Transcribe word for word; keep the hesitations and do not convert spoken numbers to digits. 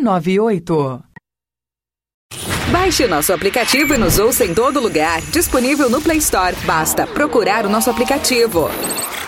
nove oito. Baixe o nosso aplicativo e nos ouça em todo lugar. Disponível no Play Store. Basta procurar o nosso aplicativo.